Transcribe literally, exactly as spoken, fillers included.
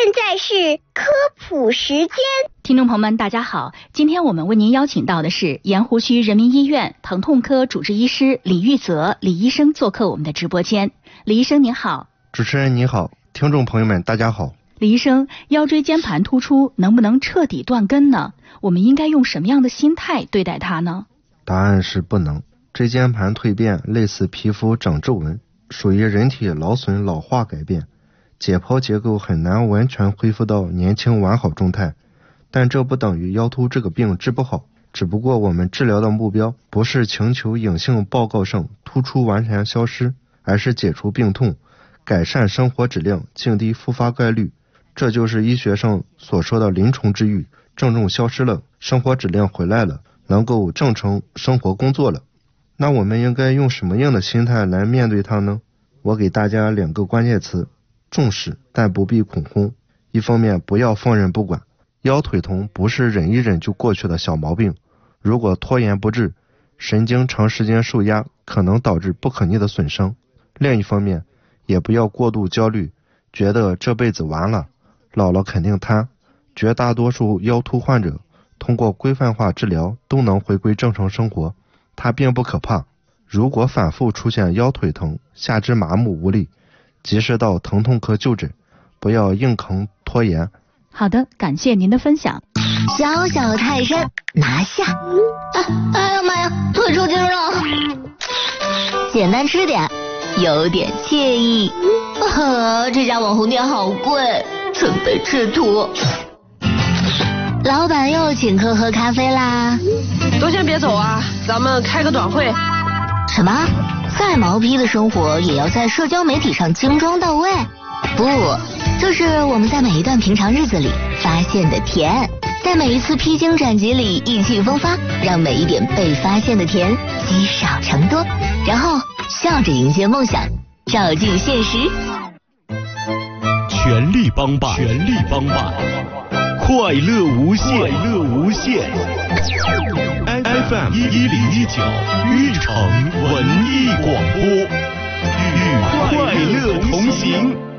在是科普时间。 听众朋友们大家好，今天我们为您邀请到的是盐湖区人民医院疼痛科主治医师李玉泽李医生做客我们的直播间。李医生您好。 主持人你好，听众朋友们大家好。 李医生，腰椎间盘突出能不能彻底断根呢？我们应该用什么样的心态对待它呢？ 答案是不能。椎间盘蜕变类似皮肤长皱纹，属于人体劳损老化改变，解剖结构很难完全恢复到年轻完好状态，但这不等于腰突这个病治不好，只不过我们治疗的目标不是请求隐性报告上突出完全消失，而是解除病痛，改善生活质量，降低复发概率。这就是医学上所说的临床治愈，症状消失了，生活质量回来了，能够正常生活工作了。那我们应该用什么样的心态来面对它呢？我给大家两个关键词：重视但不必恐慌。一方面不要放任不管，腰腿疼不是忍一忍就过去的小毛病，如果拖延不治，神经长时间受压，可能导致不可逆的损伤。另一方面也不要过度焦虑，觉得这辈子完了，老了肯定瘫。绝大多数腰突患者通过规范化治疗都能回归正常生活，它并不可怕。如果反复出现腰腿疼、下肢麻木无力，及时到疼痛科就诊，不要硬扛拖延。 好的，感谢您的分享。 小小泰山拿下！哎哎呀妈呀，腿抽筋了！简单吃点，有点惬意。啊，这家网红店好贵，准备吃土。老板又请客喝咖啡啦！ 都先别走啊，咱们开个短会。 什么？再毛坯的生活也要在社交媒体上精装到位？不，这是我们在每一段平常日子里发现的甜，在每一次披荆斩棘里意气风发，让每一点被发现的甜积少成多，然后笑着迎接梦想，照进现实。 全力帮办，全力帮办，快乐无限，快乐无限。F M 一一零一九玉城文艺广播，与快乐同行。